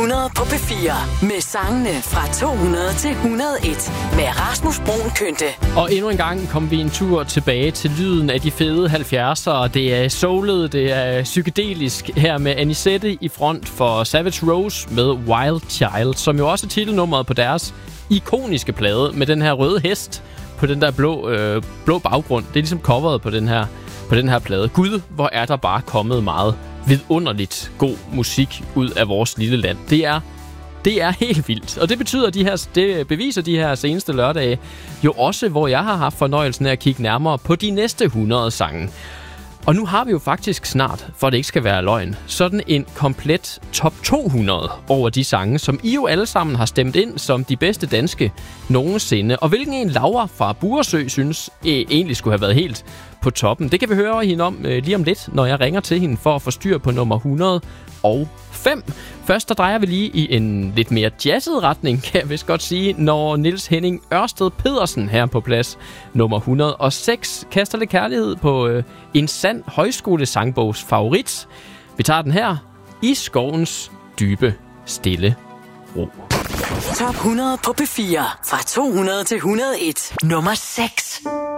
100 på P4 med sangene fra 200 til 101 med Rasmus Bruun Kønte. Og endnu en gang kom vi en tur tilbage til lyden af de fede 70'ere. Det er soulet, det er psykedelisk her med Anisette i front for Savage Rose med Wild Child, som jo også er titelnummeret på deres ikoniske plade med den her røde hest på den der blå baggrund. Det er ligesom coveret på den her plade. Gud, hvor er der bare kommet meget vidunderligt god musik ud af vores lille land. Det er helt vildt. Og det betyder, det beviser de her seneste lørdage jo også, hvor jeg har haft fornøjelsen af at kigge nærmere på de næste 100 sange. Og nu har vi jo faktisk snart, for det ikke skal være løgn, sådan en komplet top 200 over de sange, som I jo alle sammen har stemt ind som de bedste danske nogensinde. Og hvilken en Laura fra Buresø synes egentlig skulle have været helt på toppen. Det kan vi høre hende om lige om lidt, når jeg ringer til hende for at få styr på nummer 105. Først der drejer vi lige i en lidt mere jazzet retning, kan jeg vist godt sige, når Niels Henning Ørsted Pedersen her på plads nummer 106 kaster lidt kærlighed på en sand højskolesangbogs favorit. Vi tager den her i skovens dybe stille ro. Top 100 på P4 fra 200 til 101. Nummer 6.